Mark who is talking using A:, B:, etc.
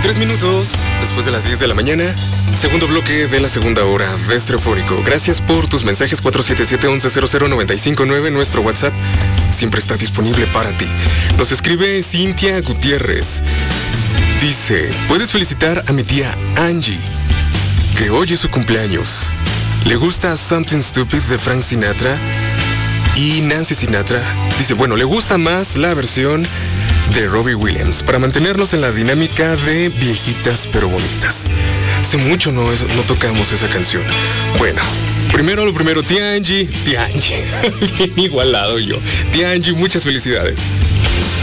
A: 3 minutos después de las 10 de la mañana. Segundo bloque de la segunda hora de Estereofónico. Gracias por tus mensajes. 477-1100-959. Nuestro WhatsApp siempre está disponible para ti. Nos escribe Cintia Gutiérrez. Dice: ¿puedes felicitar a mi tía Angie, que hoy es su cumpleaños? Le gusta Something Stupid de Frank Sinatra y Nancy Sinatra. Dice, bueno, le gusta más la versión de Robbie Williams, para mantenernos en la dinámica de viejitas pero bonitas. Hace mucho no tocamos esa canción. Bueno, primero lo primero, tía Angie, bien igualado yo. Tía Angie, muchas felicidades.